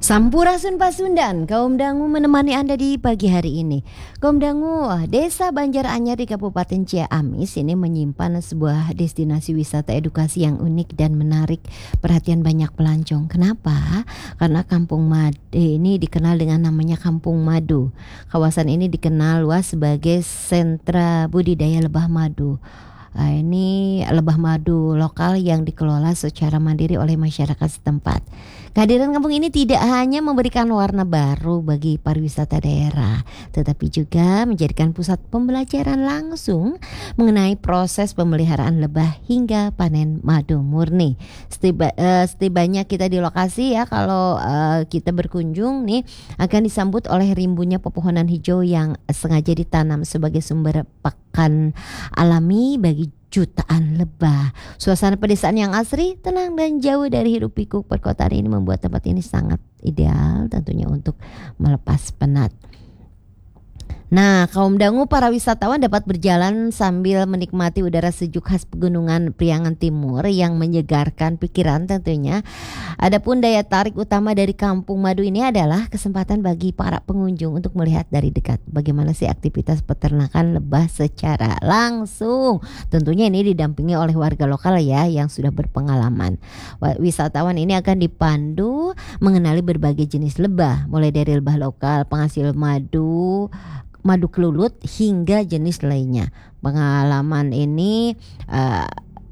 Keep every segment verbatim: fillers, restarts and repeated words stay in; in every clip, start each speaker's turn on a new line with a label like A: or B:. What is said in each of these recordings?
A: Sampurasun Pasundan, kaum dangu menemani Anda di pagi hari ini. Kaum dangu, Desa Banjaranyar di Kabupaten Ciamis ini menyimpan sebuah destinasi wisata edukasi yang unik dan menarik perhatian banyak pelancong. Kenapa? Karena Kampung Madu ini dikenal dengan namanya Kampung Madu. Kawasan ini dikenal luas sebagai sentra budidaya lebah madu. Nah, ini lebah madu lokal yang dikelola secara mandiri oleh masyarakat setempat. Kehadiran kampung ini tidak hanya memberikan warna baru bagi pariwisata daerah, tetapi juga menjadikan pusat pembelajaran langsung mengenai proses pemeliharaan lebah hingga panen madu murni. Setiba, uh, setibanya kita di lokasi ya, kalau uh, kita berkunjung nih akan disambut oleh rimbunya pepohonan hijau yang sengaja ditanam sebagai sumber pakan alami bagi jutaan lebah. Suasana pedesaan yang asri, tenang dan jauh dari hiruk pikuk perkotaan ini membuat tempat ini sangat ideal tentunya untuk melepas penat. Nah, kaum dangu para wisatawan dapat berjalan sambil menikmati udara sejuk khas pegunungan Priangan Timur yang menyegarkan pikiran tentunya. Adapun daya tarik utama dari Kampung Madu ini adalah kesempatan bagi para pengunjung untuk melihat dari dekat bagaimana sih aktivitas peternakan lebah secara langsung. Tentunya ini didampingi oleh warga lokal ya yang sudah berpengalaman. Wisatawan ini akan dipandu mengenali berbagai jenis lebah, mulai dari lebah lokal, penghasil madu, madu kelulut hingga jenis lainnya. Pengalaman ini uh,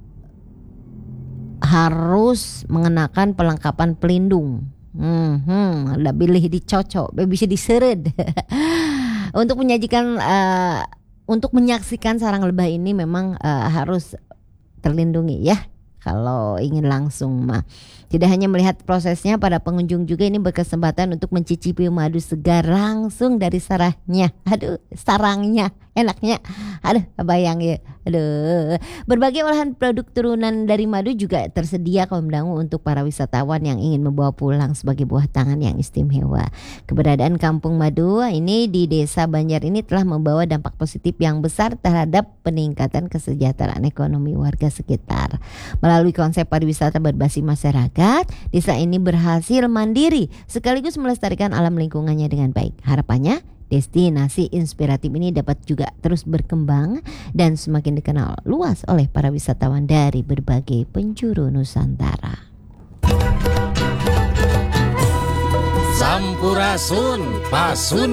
A: harus mengenakan perlengkapan pelindung. Hmm, hmm, ada pilih dicocok, bisa diseret. Untuk menyajikan, uh, untuk menyaksikan sarang lebah ini memang uh, harus terlindungi ya. Kalau ingin langsung mah. Tidak hanya melihat prosesnya, para pengunjung juga ini berkesempatan untuk mencicipi madu segar langsung dari sarangnya. Aduh, sarangnya enaknya. Aduh, bayang ya. Aduh. Berbagai olahan produk turunan dari madu juga tersedia kaum dangu untuk para wisatawan yang ingin membawa pulang sebagai buah tangan yang istimewa. Keberadaan Kampung Madu ini di Desa Banjar ini telah membawa dampak positif yang besar terhadap peningkatan kesejahteraan ekonomi warga sekitar. Melalui konsep pariwisata berbasis masyarakat, desa ini berhasil mandiri sekaligus melestarikan alam lingkungannya dengan baik. Harapannya destinasi inspiratif ini dapat juga terus berkembang dan semakin dikenal luas oleh para wisatawan dari berbagai penjuru Nusantara.
B: Sampurasun Pasun